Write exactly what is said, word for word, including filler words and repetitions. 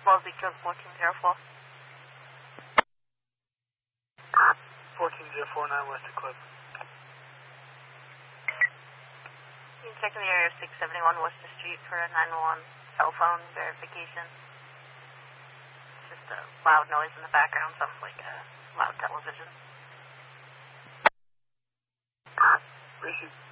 Mosby Kill fourteen zero four. fourteen zero four nine West Eclipse. You can check in the area of six seventy-one Worcester Street for a nine one one cell phone verification. It's just a loud noise in the background, sounds like a loud television. Receive.